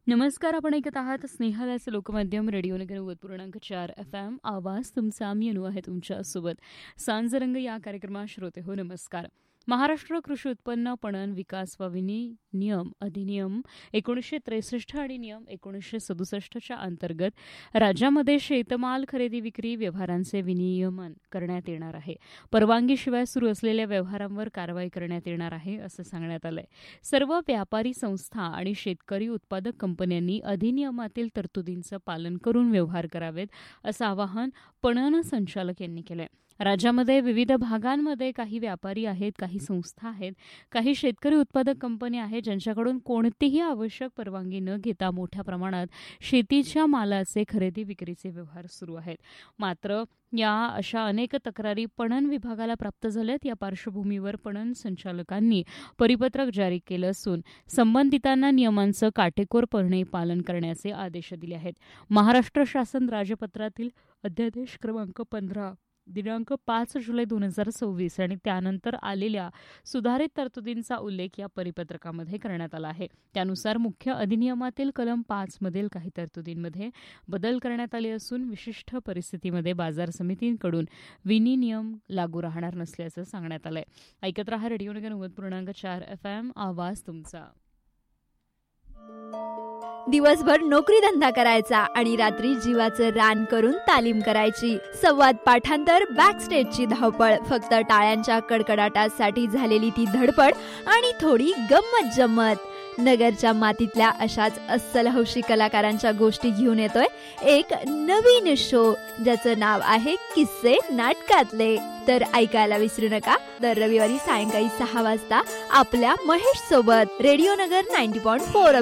नमस्कार. आपण ऐकत आहात स्नेहालयाचं लोकमाध्यम रेडिओ नगर 90.4 FM. आवाज तुमचा. मी अनु आहे तुमच्यासोबत. सांजरंग या कार्यक्रमात श्रोते हो नमस्कार. महाराष्ट्र कृषी उत्पन्न पणन विकास व विनियम अधिनियम 1963 आणि नियम 1967च्या अंतर्गत राज्यामध्ये शेतमाल खरेदी विक्री व्यवहारांचे विनियमन करण्यात येणार आहे. परवानगीशिवाय सुरू असलेल्या व्यवहारांवर कारवाई करण्यात येणार आहे असं सांगण्यात आलंय. सर्व व्यापारी संस्था आणि शेतकरी उत्पादक कंपन्यांनी अधिनियमातील तरतुदींचं पालन करून व्यवहार करावेत असं आवाहन पणन संचालक यांनी केलंय. राज्यामध्ये विविध भागांमध्ये काही व्यापारी आहेत, काही संस्था आहेत, काही शेतकरी उत्पादक कंपन्या आहेत ज्यांच्याकडून कोणतीही आवश्यक परवानगी न घेता मोठ्या प्रमाणात शेतीच्या मालाचे खरेदी विक्रीचे व्यवहार सुरू आहेत. मात्र या अशा अनेक तक्रारी पणन विभागाला प्राप्त झाल्यात. या पार्श्वभूमीवर पणन संचालकांनी परिपत्रक जारी केलं असून संबंधितांना नियमांचं काटेकोरपणे पालन करण्याचे आदेश दिले आहेत. महाराष्ट्र शासन राजपत्रातील अध्यादेश क्रमांक 15 दिनांक 5 जुलै 2026 आणि त्यानंतर आलेल्या सुधारित तरतुदींचा उल्लेख या परिपत्रकामध्ये करण्यात आला आहे. त्यानुसार मुख्य अधिनियमातील कलम 5 मधील काही तरतुदींमध्ये बदल करण्यात आले असून विशिष्ट परिस्थितीमध्ये बाजार समितींकडून विनियम लागू राहणार नसल्याचं सांगण्यात आलंय. ऐकत रहा रेडिओ नगर 90.4 FM. आवाज तुमचा. दिवसभर नोकरी धंदा करायचा आणि रात्री जीवाचं रान करून तालीम करायची. संवाद पाठांतर बॅकस्टेजची धावपळ, फक्त टाळ्यांच्या कडकडाटासाठी झालेली ती धडपड आणि थोडी गंमत जम्मत. नगरच्या मातीतल्या अशाच अस्सल हौशी कलाकारांच्या गोष्टी घेऊन येतोय एक नवीन शो ज्याचं नाव आहे किस्से नाटकातले. तर ऐकायला विसरू नका दर रविवारी सायंकाळी 6 वाजता आपल्या महेश सोबत रेडिओ नगर 90.4